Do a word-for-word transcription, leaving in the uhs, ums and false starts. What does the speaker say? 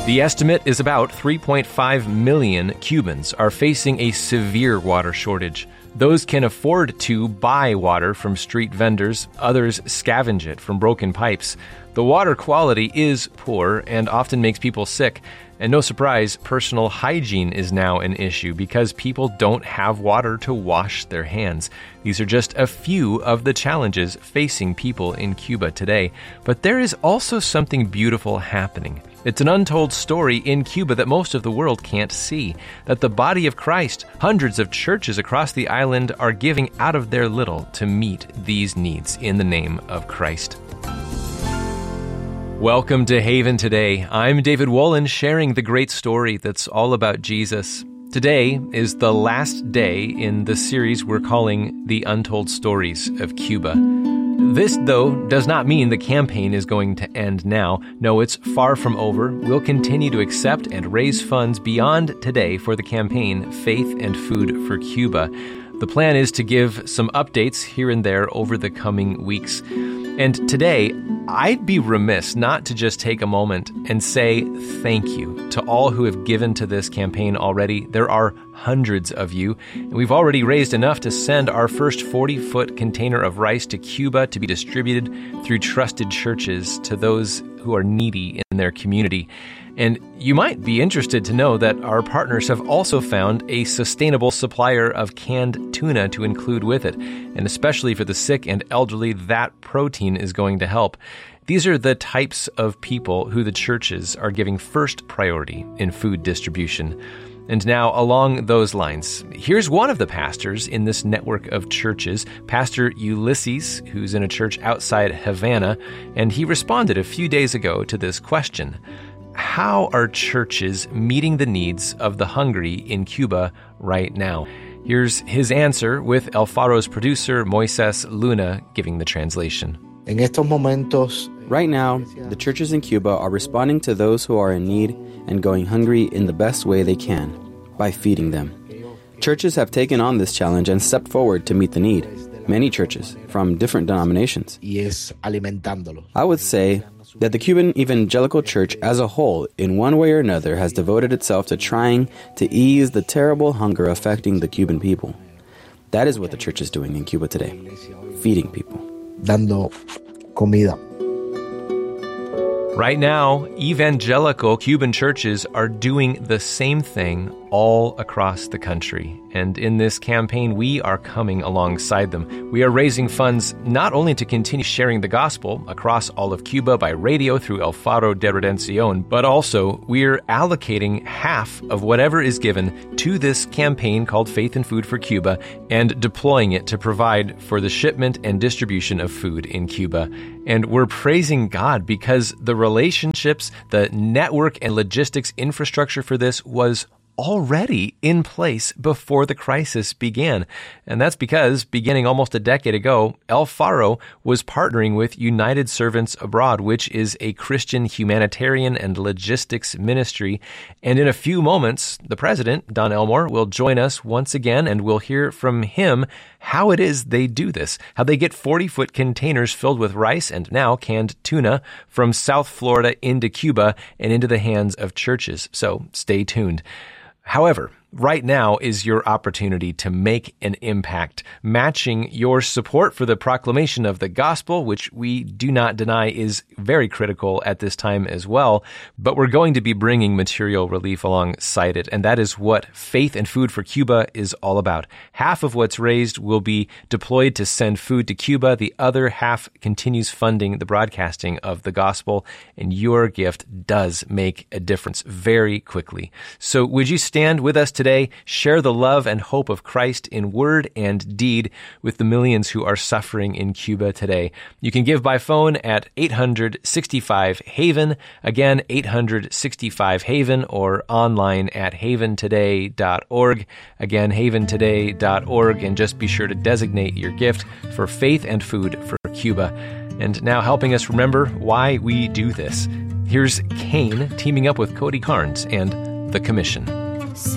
The estimate is about three point five million Cubans are facing a severe water shortage. Those can afford to buy water from street vendors, others scavenge it from broken pipes. The water quality is poor and often makes people sick. And no surprise, personal hygiene is now an issue because people don't have water to wash their hands. These are just a few of the challenges facing people in Cuba today. But there is also something beautiful happening. It's an untold story in Cuba that most of the world can't see, that the body of Christ, hundreds of churches across the island, are giving out of their little to meet these needs in the name of Christ. Welcome to Haven Today. I'm David Wolin, sharing the great story that's all about Jesus. Today is the last day in the series we're calling The Untold Stories of Cuba. This, though, does not mean the campaign is going to end now. No, it's far from over. We'll continue to accept and raise funds beyond today for the campaign Faith and Food for Cuba. The plan is to give some updates here and there over the coming weeks. And today, I'd be remiss not to just take a moment and say thank you to all who have given to this campaign already. There are hundreds of you, and we've already raised enough to send our first forty-foot container of rice to Cuba to be distributed through trusted churches to those who are needy in their community. And you might be interested to know that our partners have also found a sustainable supplier of canned tuna to include with it. And especially for the sick and elderly, that protein is going to help. These are the types of people who the churches are giving first priority in food distribution. And now, along those lines, here's one of the pastors in this network of churches, Pastor Ulysses, who's in a church outside Havana, and he responded a few days ago to this question. How are churches meeting the needs of the hungry in Cuba right now? Here's his answer with El Faro's producer, Moises Luna, giving the translation. En estos momentos, right now, the churches in Cuba are responding to those who are in need and going hungry in the best way they can, by feeding them. Churches have taken on this challenge and stepped forward to meet the need. Many churches, from different denominations. y es alimentándolos. I would say that the Cuban Evangelical Church as a whole, in one way or another, has devoted itself to trying to ease the terrible hunger affecting the Cuban people. That is what the church is doing in Cuba today, feeding people. Dando comida. Right now, evangelical Cuban churches are doing the same thing all across the country. And in this campaign, we are coming alongside them. We are raising funds not only to continue sharing the gospel across all of Cuba by radio through El Faro de Redención, but also we're allocating half of whatever is given to this campaign called Faith and Food for Cuba and deploying it to provide for the shipment and distribution of food in Cuba. And we're praising God because the relationships, the network and logistics infrastructure for this was already in place before the crisis began. And that's because, beginning almost a decade ago, El Faro was partnering with United Servants Abroad, which is a Christian humanitarian and logistics ministry. And in a few moments, the president, Don Elmore, will join us once again, and we'll hear from him how it is they do this, how they get forty-foot containers filled with rice and now canned tuna from South Florida into Cuba and into the hands of churches. So stay tuned. However, right now is your opportunity to make an impact, matching your support for the proclamation of the gospel, which we do not deny is very critical at this time as well, but we're going to be bringing material relief alongside it, and that is what Faith and Food for Cuba is all about. Half of what's raised will be deployed to send food to Cuba. The other half continues funding the broadcasting of the gospel, and your gift does make a difference very quickly. So would you stand with us today? Today, share the love and hope of Christ in word and deed with the millions who are suffering in Cuba today. You can give by phone at eight hundred sixty-five HAVEN, again, eight hundred sixty-five HAVEN, or online at haven today dot org, again, haven today dot org, and just be sure to designate your gift for Faith and Food for Cuba. And now helping us remember why we do this, here's Cain teaming up with Cody Carnes and The Commission.